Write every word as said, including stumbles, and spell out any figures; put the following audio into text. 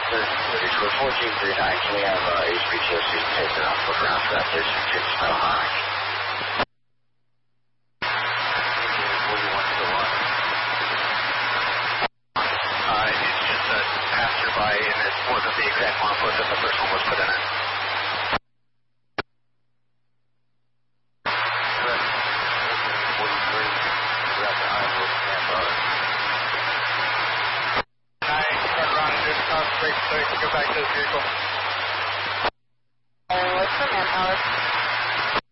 for fourteen thirty-nine, can we have uh, H P T O C taken off for ground for that distance, fifty mile high? Uh, it's just a passerby, and it wasn't the exact conflict that the first one was put in it. Go back to the vehicle. Uh, what's the manpower?